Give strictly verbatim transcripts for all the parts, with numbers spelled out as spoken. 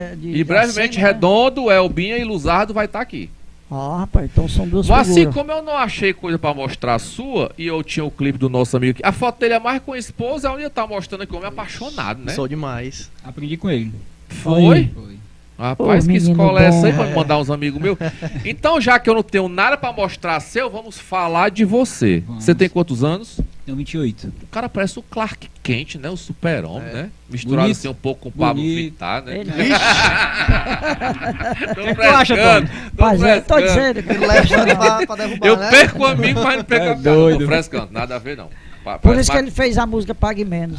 De, e brevemente, assim, né? Redondo, Elbinha e Luzardo vai estar aqui. Ah, rapaz, então são duas Mas assim, figuras. como eu não achei coisa pra mostrar a sua, e eu tinha o clipe do nosso amigo aqui, a foto dele é mais com a esposa, é onde ele tá mostrando aqui, o homem apaixonado, né? Sou demais. Aprendi com ele. Foi? Foi. Rapaz, Ô, que menino escola é essa aí bom. pra me mandar uns amigos meus? Então, já que eu não tenho nada pra mostrar seu, vamos falar de você. Vamos. Você tem quantos anos? Tenho vinte e oito. O cara parece o Clark Kent, né? O super-homem, É. né? Misturado Bonito. assim um pouco com o Pablo Bonito. Vittar, né? Ele- Tô que é que tu acha, frescando, tô Mas é, tô frescando. dizendo que Ele levando pra, pra derrubar, Eu né? perco o amigo, mas não perco É a cara. doido. Tô frescando, nada a ver não. Pa- Por parece isso que mais- ele fez a música Pague Menos.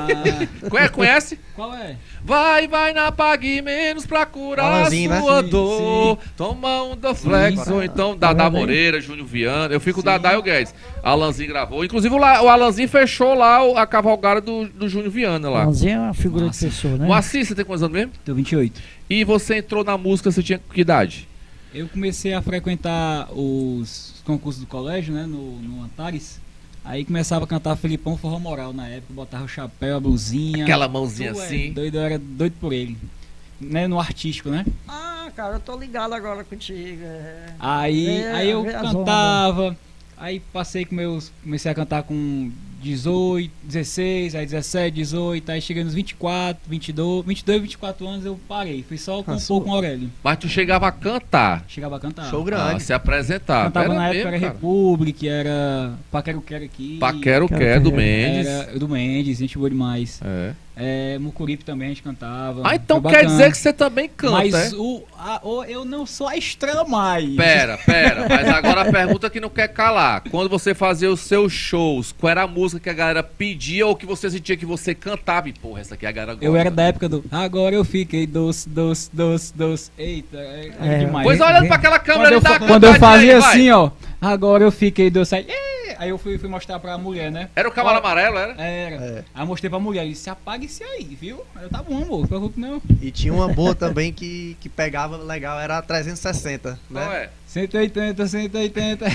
Ah, Conhe- Conhece? qual é? Vai, vai na Pague Menos pra curar Alanzinho, a né? sua Sim, dor. Toma um Doflex, Sim. ou então Dadá Tá vendo aí? Moreira, Júnior Viana. Eu fico Sim. o Dadá e o Guedes. Alanzinho gravou. Inclusive o, La- o Alanzinho fechou lá o- a cavalgada do, do Júnior Viana lá. Alanzinho é uma figura Nossa. de pessoa, né? Moacir, você tem quantos anos mesmo? Tenho vinte e oito. E você entrou na música, você tinha que idade? Eu comecei a frequentar os concursos do colégio, né, no, no Antares. Aí começava a cantar Felipão Forró Moral na época, botava o chapéu, a blusinha. Aquela mãozinha Tu é assim. Doido, eu era doido por ele. Né, no artístico, né? Ah, cara, eu tô ligado agora contigo. é. Aí, É, aí eu vê as cantava, aí passei com meus. Comecei a cantar com dezoito, dezesseis, aí dezessete, dezoito, aí cheguei nos vinte e quatro, vinte e dois, vinte e dois, vinte e quatro anos eu parei. Fui só compor Cansou? com o Aurélio. Mas tu chegava a cantar. Chegava a cantar. Show Ah, grande. se apresentar. Cantava Era na época, mesmo, era cara. República, era Paquero Quero aqui. Paquero Quero, Quer, do quero. Mendes. Era do Mendes, gente boa demais. É. É, Mucuripe também a gente cantava. Ah, então Foi quer bacana. dizer que você também canta, Mas é? o, a- o- eu não sou a estrela mais. Pera, pera, mas agora a pergunta que não quer calar. Quando você fazia os seus shows, qual era a música que a galera pedia ou que você sentia que você cantava? E, porra, essa aqui a galera gosta. Eu era da época do Agora eu fiquei doce, doce, doce, doce. Eita, é, é É, demais. Pois olhando pra aquela câmera Quando eu, ali, dá fa- uma quando eu cantadinha fazia aí, vai. assim, ó. Agora eu fiquei doce. Aí, "Ê!" aí eu fui, fui mostrar pra mulher, né? Era o cavalo Olha, amarelo, era? Era. É. Aí eu mostrei pra mulher. Ele disse: apaga isso aí, viu? Aí eu, tá bom, amor. Não preocupe não. E tinha uma boa também que, que pegava legal, era a trezentos e sessenta, Não né? é? cento e oitenta, cento e oitenta.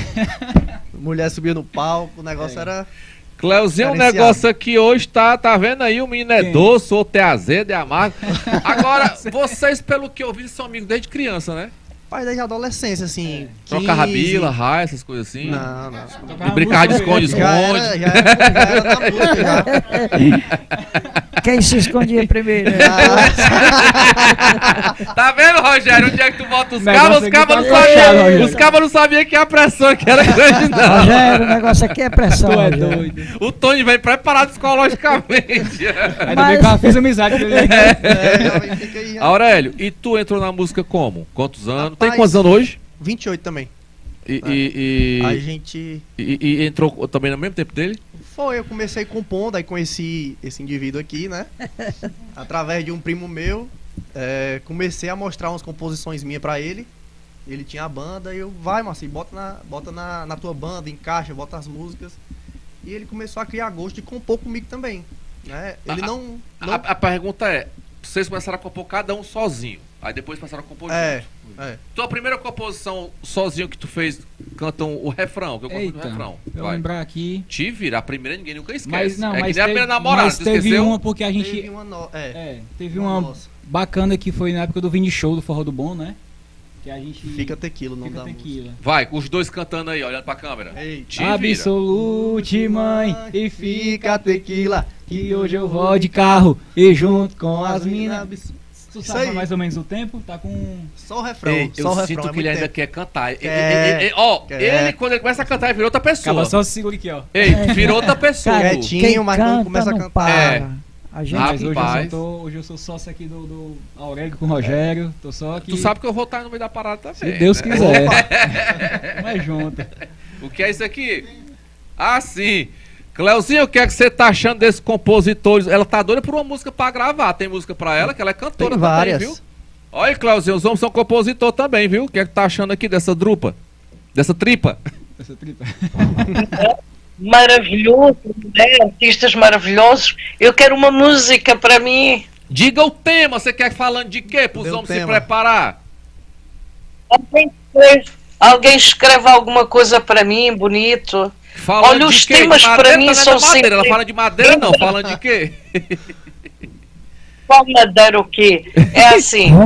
Mulher subia no palco, o negócio É. era... Cleuzinho, o Diferenciado. negócio aqui hoje tá, tá vendo aí? O menino é Quem? doce, o outro é azedo, é amargo. Agora, vocês, pelo que eu vi, são amigos desde criança, né? Pai desde a adolescência, assim. Trocava quinze. bila, raia, essas coisas assim. Não, não. E brincar de esconde-esconde. Já era, já era, já era na música, já. Quem se escondia primeiro? né? Tá vendo, Rogério? Onde é que tu bota os Negócio cabos? Os aqui cabos tá não fechado, sabiam. Rogério. Os cabos não sabiam que a pressão que era grande, não. Rogério, o negócio aqui é pressão. Tu é Rogério. doido. O Tony vem preparado psicologicamente. Ainda Mas- bem que eu fiz amizade com ele. É, já fica aí, já. Aurélio, e tu entrou na música como? Quantos anos? Tem Rapaz, quantos anos hoje? vinte e oito também. E, e, A e, gente... e- e entrou também no mesmo tempo dele? Foi, eu comecei compondo, aí conheci esse indivíduo aqui, né? Através de um primo meu. é, comecei a mostrar umas composições minhas pra ele. Ele tinha a banda e eu, vai, Marcinho, bota, na, bota na, na tua banda, encaixa, bota as músicas. E ele começou a criar gosto de compor comigo também. Né? Ele A- não... A, não a pergunta é, vocês começaram a compor cada um sozinho, aí depois passaram a compor é, junto. é. Tua primeira composição sozinho que tu fez, cantam o refrão, que eu compus o Eita, refrão. pra eu Vai. lembrar aqui. Te vira, a primeira ninguém nunca esquece. Mas não, é mas que nem a teve, primeira namorada, mas tu teve esqueceu? uma porque a gente... Teve uma no... é, É, teve uma uma nossa. bacana que foi na época do Vini Show do Forró do Bom, né? Que a gente... Fica tequila, não Fica dá música. tequila. Vai, os dois cantando aí, olhando pra câmera. Ei, Te vira. Absolute, mãe, e fica tequila, que hoje eu vou de carro e junto com as mina. minas. Tu Isso sabe aí. mais ou menos o tempo? Tá com... Só o refrão, Ei, só eu o refrão. sinto é que ele muito ainda tempo. quer cantar. Ele- Quer, ele- ele- Ó, quer. ele quando ele começa a cantar, ele virou outra pessoa. Acaba só segura aqui, ó. Ei, virou outra pessoa. Cara, Quietinho, quem mas quando canta começa a não cantar- para. É. A gente, Mas hoje eu, só Rapaz. tô, hoje eu sou sócio aqui do, do Aurélio com o Rogério. Tô só aqui. Tu sabe que eu vou estar no meio da parada também. Se Deus né? quiser. Mas junto. O que é isso aqui? Ah, sim. Cleuzinho, o que é que você tá achando desses compositores? Ela tá doida por uma música pra gravar. Tem música pra ela, que ela é cantora Tem também, várias. viu? Olha, Cleuzinho, os homens são compositor também, viu? O que é que tá achando aqui dessa drupa? Dessa tripa? Essa tripa. Maravilhoso, né? Artistas maravilhosos. Eu quero uma música para mim. Diga o tema, você quer falando de quê? Pros Dê o homens se tema. preparar. Alguém escreve, alguém escreve alguma coisa para mim, bonito. Falando Olha, de os quê? temas De para madeira, mim tá vendo são a madeira? Ela sempre- fala de madeira não, falando de quê? qual madeira o quê? É assim,